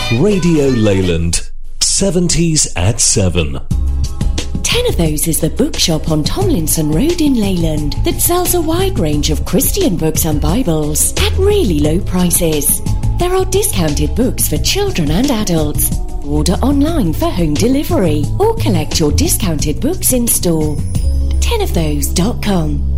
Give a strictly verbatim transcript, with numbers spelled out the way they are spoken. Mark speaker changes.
Speaker 1: Radio Leyland, seventies at seven.
Speaker 2: Ten of Those is the bookshop on Tomlinson Road in Leyland that sells a wide range of Christian books and Bibles at really low prices. There are discounted books for children and adults. Order online for home delivery or collect your discounted books in store. ten of those dot com.